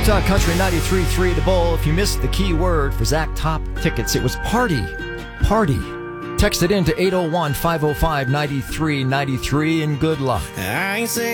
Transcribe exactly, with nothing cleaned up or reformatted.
Talk Country ninety-three point three The Bull. If you missed the key word for Zach Top tickets, it was party. Party. Text it in to eight oh one, five oh five, nine three nine three and good luck. I ain't say